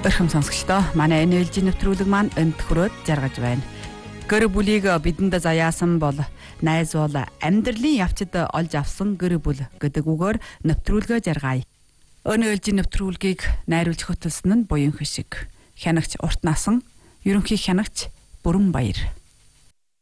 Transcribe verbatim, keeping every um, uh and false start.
Өрхөм сонсогчдоо манай эн эл жи нэвтрүүлэг маань энд хүрээд жаргаж байна. Гэр бүлийг бидэнд заяасан бол найз бол амьдралын явцад олж авсан гэр бүл гэдэг үгээр нэвтрүүлгээ жаргая. Эн эл жи нэвтрүүлгийг найруулж хөтлсөн нь Буян Хишиг. Хянагч Урт Насан, ерөнхий хянагч Бүрэн Баяр.